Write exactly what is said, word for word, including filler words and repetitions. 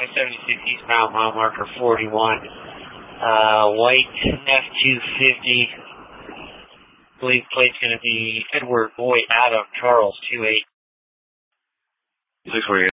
five seventy-six eastbound, mile marker forty-one. Uh, white F two fifty. I believe plate's going to be Edward Boy Adam Charles two eight. six forty-eight.